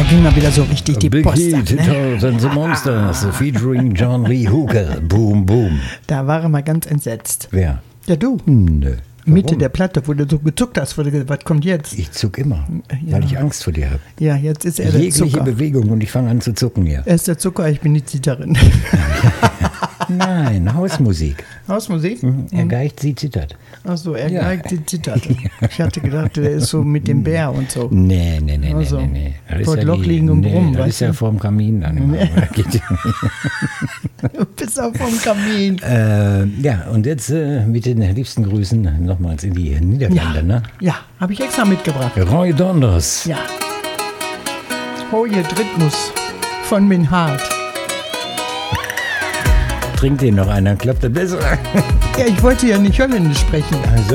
ging mal wieder so richtig die Big Post Heat, ab, ne? Turtles and the Monsters, featuring John Lee Hooker. Boom, boom. Da war er mal ganz entsetzt. Wer? Ja, du. Nö. Mitte Warum? der Platte, wo du so gezuckt hast, wo du gesagt, was kommt jetzt? Ich zuck immer, Ja. weil ich Angst vor dir habe. Ja, jetzt ist er der Jegliche Zucker. Bewegung und ich fange an zu zucken hier. Er ist der Zucker, ich bin die Zitterin. Nein, Hausmusik. Hausmusik? Er geicht, sie zittert. Achso, er Ja. geigt, die zittert. Ich hatte gedacht, der ist so mit dem Bär und so. Nee. Also, Das ist vor Loch liegen und brummen, das weißt ist ja du? vorm Kamin dann immer. Da geht Du bist auch vom Kamin. ja, und jetzt mit den liebsten Grüßen nochmals in die Niederlande, ne? Ja, habe ich extra mitgebracht. Roy Donders. Ja. Hoje Rhythmus von Min Hart. Trinkt den noch einer, klappt das besser? Ja, ich wollte ja nicht Holländisch sprechen. Also,